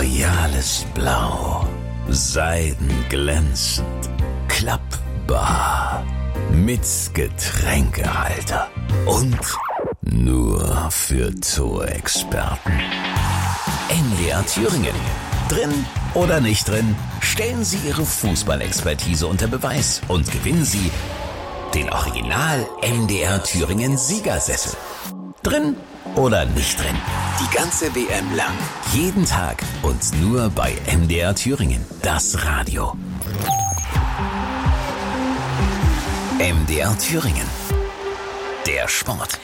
royales Blau, seidenglänzend, klappbar, mit Getränkehalter und nur für Zoo-Experten. MDR Thüringen. Drin oder nicht drin, stellen Sie Ihre Fußballexpertise unter Beweis und gewinnen Sie den Original MDR Thüringen Siegersessel. Drin oder nicht drin, die ganze WM lang, jeden Tag und nur bei MDR Thüringen, das Radio. MDR Thüringen, der Sport.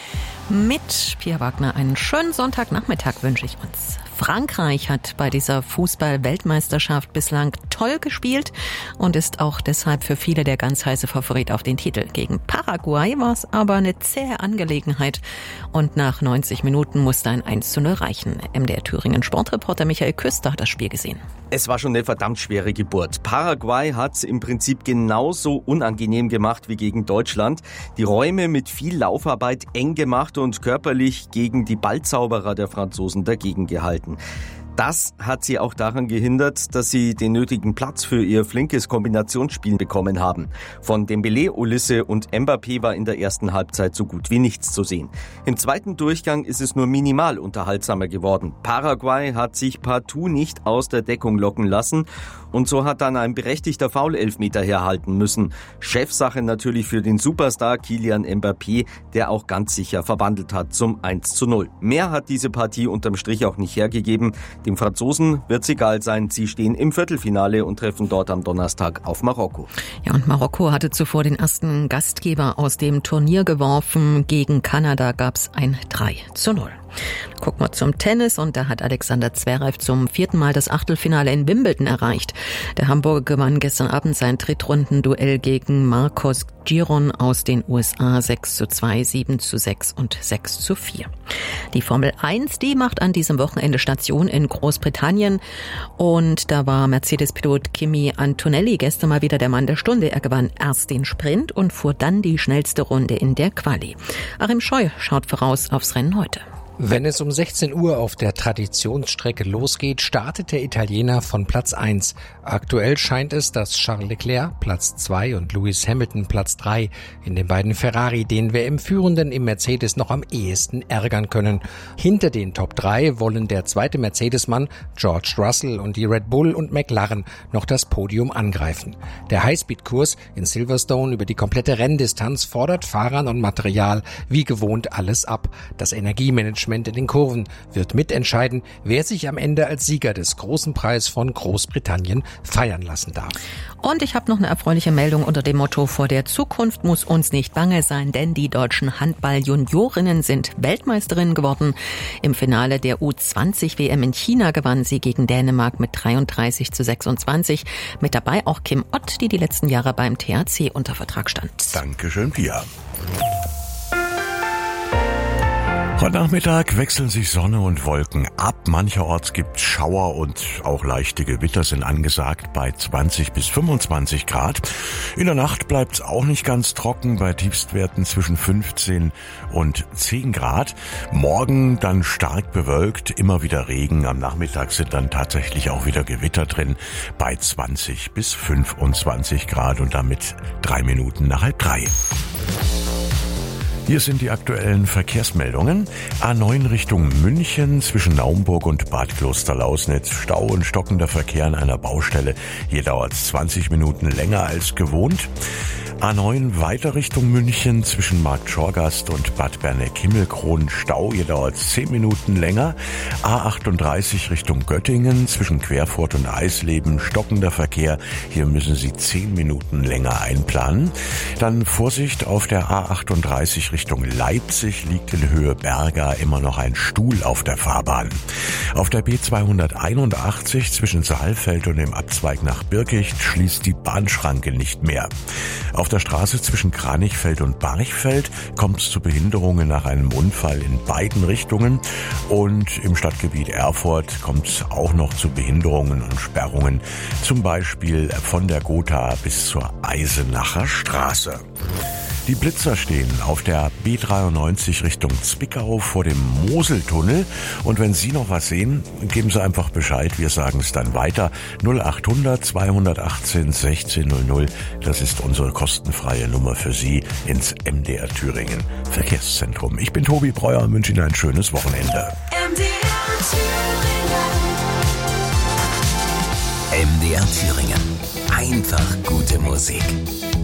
Mit Pia Wagner einen schönen Sonntagnachmittag wünsche ich uns. Frankreich hat bei dieser Fußball-Weltmeisterschaft bislang toll gespielt und ist auch deshalb für viele der ganz heiße Favorit auf den Titel. Gegen Paraguay war es aber eine zähe Angelegenheit und nach 90 Minuten musste ein 1:0 reichen. MDR Thüringen Sportreporter Michael Küster hat das Spiel gesehen. Es war schon eine verdammt schwere Geburt. Paraguay hat es im Prinzip genauso unangenehm gemacht wie gegen Deutschland. Die Räume mit viel Laufarbeit eng gemacht und körperlich gegen die Ballzauberer der Franzosen dagegen gehalten. Das hat sie auch daran gehindert, dass sie den nötigen Platz für ihr flinkes Kombinationsspiel bekommen haben. Von Dembélé, Olise und Mbappé war in der ersten Halbzeit so gut wie nichts zu sehen. Im zweiten Durchgang ist es nur minimal unterhaltsamer geworden. Paraguay hat sich partout nicht aus der Deckung locken lassen und so hat dann ein berechtigter Foul-Elfmeter herhalten müssen. Chefsache natürlich für den Superstar Kylian Mbappé, der auch ganz sicher verwandelt hat zum 1:0. Mehr hat diese Partie unterm Strich auch nicht hergegeben. Den Franzosen wird's egal sein. Sie stehen im Viertelfinale und treffen dort am Donnerstag auf Marokko. Ja, und Marokko hatte zuvor den ersten Gastgeber aus dem Turnier geworfen. Gegen Kanada gab's ein 3:0. Gucken wir zum Tennis und da hat Alexander Zverev zum 4. Mal das Achtelfinale in Wimbledon erreicht. Der Hamburger gewann gestern Abend sein Drittrundenduell gegen Marcos Giron aus den USA 6:2, 7:6 und 6:4. Die Formel 1, die macht an diesem Wochenende Station in Großbritannien und da war Mercedes-Pilot Kimi Antonelli gestern mal wieder der Mann der Stunde. Er gewann erst den Sprint und fuhr dann die schnellste Runde in der Quali. Achim Scheu schaut voraus aufs Rennen heute. Wenn es um 16 Uhr auf der Traditionsstrecke losgeht, startet der Italiener von Platz 1. Aktuell scheint es, dass Charles Leclerc Platz 2 und Lewis Hamilton Platz 3 in den beiden Ferrari den WM-Führenden im Mercedes noch am ehesten ärgern können. Hinter den Top 3 wollen der zweite Mercedes-Mann George Russell und die Red Bull und McLaren noch das Podium angreifen. Der Highspeed-Kurs in Silverstone über die komplette Renndistanz fordert Fahrern und Material wie gewohnt alles ab. Das Energiemanagement in den Kurven wird mitentscheiden, wer sich am Ende als Sieger des großen Preis von Großbritannien feiern lassen darf. Und ich habe noch eine erfreuliche Meldung unter dem Motto: Vor der Zukunft muss uns nicht bange sein, denn die deutschen Handball-Juniorinnen sind Weltmeisterinnen geworden. Im Finale der U20-WM in China gewann sie gegen Dänemark mit 33:26. Mit dabei auch Kim Ott, die letzten Jahre beim THC unter Vertrag stand. Dankeschön, Pia. Heute Nachmittag wechseln sich Sonne und Wolken ab. Mancherorts gibt Schauer und auch leichte Gewitter sind angesagt bei 20 bis 25 Grad. In der Nacht bleibt es auch nicht ganz trocken bei Tiefstwerten zwischen 15 und 10 Grad. Morgen dann stark bewölkt, immer wieder Regen. Am Nachmittag sind dann tatsächlich auch wieder Gewitter drin bei 20 bis 25 Grad und damit 3 Minuten nach 2:30. Hier sind die aktuellen Verkehrsmeldungen. A9 Richtung München zwischen Naumburg und Bad Klosterlausnitz. Stau und stockender Verkehr an einer Baustelle. Hier dauert es 20 Minuten länger als gewohnt. A9 weiter Richtung München zwischen Markt Schorgast und Bad Berneck-Himmelkron. Stau, hier dauert es 10 Minuten länger. A38 Richtung Göttingen zwischen Querfurt und Eisleben. Stockender Verkehr, hier müssen Sie 10 Minuten länger einplanen. Dann Vorsicht auf der A38 Richtung Leipzig, liegt in Höhe Berga immer noch ein Stuhl auf der Fahrbahn. Auf der B281 zwischen Saalfeld und dem Abzweig nach Birkicht schließt die Bahnschranke nicht mehr. Auf der Straße zwischen Kranichfeld und Barchfeld kommt es zu Behinderungen nach einem Unfall in beiden Richtungen und im Stadtgebiet Erfurt kommt es auch noch zu Behinderungen und Sperrungen, zum Beispiel von der Gotha bis zur Eisenacher Straße. Die Blitzer stehen auf der B93 Richtung Zwickau vor dem Moseltunnel. Und wenn Sie noch was sehen, geben Sie einfach Bescheid. Wir sagen es dann weiter. 0800 218 1600. Das ist unsere kostenfreie Nummer für Sie ins MDR Thüringen Verkehrszentrum. Ich bin Tobi Breuer und wünsche Ihnen ein schönes Wochenende. MDR Thüringen. Einfach gute Musik.